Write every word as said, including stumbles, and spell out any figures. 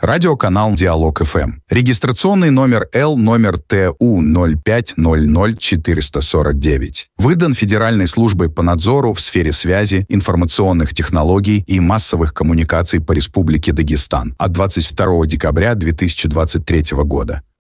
Радиоканал «Диалог эф эм». Регистрационный номер Л номер Т У ноль пять ноль ноль четыреста сорок девять. Выдан Федеральной службой по надзору в сфере связи, информационных технологий и массовых коммуникаций по Республике Дагестан от двадцать второго декабря две тысячи двадцать третьего года.